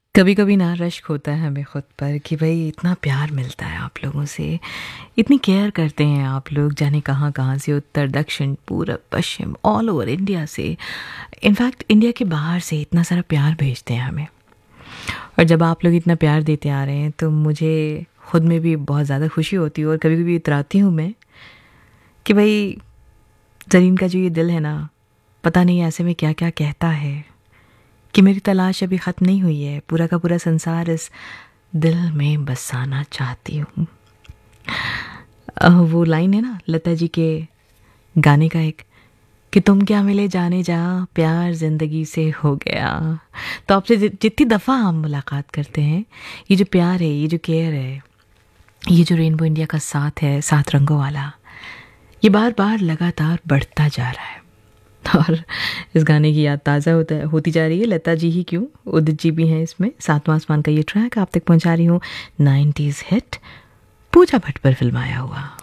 कभी कभी ना रश्क होता है हमें खुद पर कि भाई इतना प्यार मिलता है आप लोगों से, इतनी केयर करते हैं आप लोग, जाने कहाँ कहाँ से, उत्तर दक्षिण पूरब पश्चिम ऑल ओवर इंडिया से, इनफैक्ट इंडिया के बाहर से इतना सारा प्यार भेजते हैं हमें। और जब आप लोग इतना प्यार देते आ रहे हैं तो मुझे खुद में भी बहुत ज़्यादा खुशी होती है और कभी कभी इतराती हूँ मैं कि भाई ज़रीन का जो ये दिल है ना, पता नहीं ऐसे में क्या क्या कहता है कि मेरी तलाश अभी ख़त्म नहीं हुई है, पूरा का पूरा संसार इस दिल में बसाना चाहती हूँ। वो लाइन है ना लता जी के गाने का एक, कि तुम क्या मिले जाने जा, प्यार ज़िंदगी से हो गया। तो आपसे जितनी दफ़ा हम मुलाकात करते हैं, ये जो प्यार है, ये जो केयर है, ये जो रेनबो इंडिया का साथ है, सात रंगों वाला, ये बार बार लगातार बढ़ता जा रहा है। और इस गाने की याद ताज़ा होती जा रही है। लता जी ही क्यों, उदित जी भी हैं इसमें। सातवां आसमान का ये ट्रैक आप तक पहुंचा रही हूँ 90s हिट पूजा भट्ट पर फिल्माया हुआ।